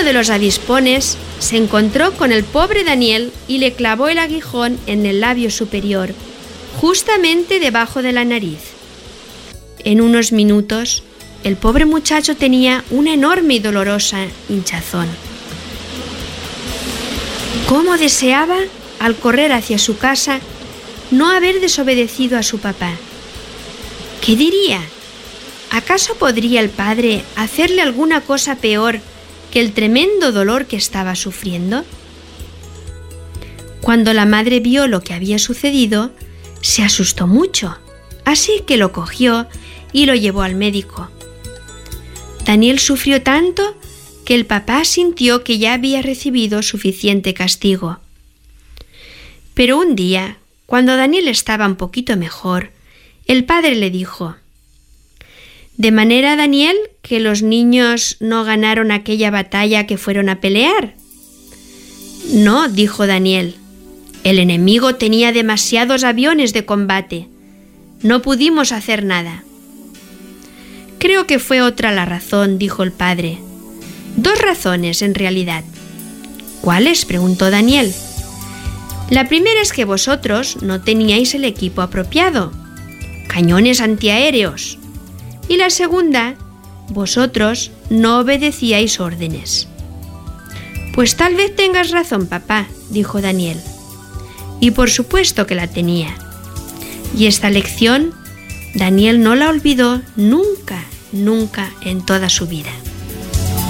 de los avispones se encontró con el pobre Daniel y le clavó el aguijón en el labio superior, justamente debajo de la nariz. En unos minutos, el pobre muchacho tenía una enorme y dolorosa hinchazón. ¿Cómo deseaba, al correr hacia su casa, no haber desobedecido a su papá? ¿Qué diría? ¿Acaso podría el padre hacerle alguna cosa peor que el tremendo dolor que estaba sufriendo? Cuando la madre vio lo que había sucedido, se asustó mucho, así que lo cogió y lo llevó al médico. Daniel sufrió tanto que el papá sintió que ya había recibido suficiente castigo. Pero un día, cuando Daniel estaba un poquito mejor, el padre le dijo: ¿De manera, Daniel, que los niños no ganaron aquella batalla que fueron a pelear? No, dijo Daniel. El enemigo tenía demasiados aviones de combate. No pudimos hacer nada. Creo que fue otra la razón, dijo el padre. 2 razones, en realidad. ¿Cuáles?, preguntó Daniel. La primera es que vosotros no teníais el equipo apropiado, cañones antiaéreos. Y la segunda, vosotros no obedecíais órdenes. Pues tal vez tengas razón, papá, dijo Daniel. Y por supuesto que la tenía. Y esta lección, Daniel no la olvidó nunca en toda su vida.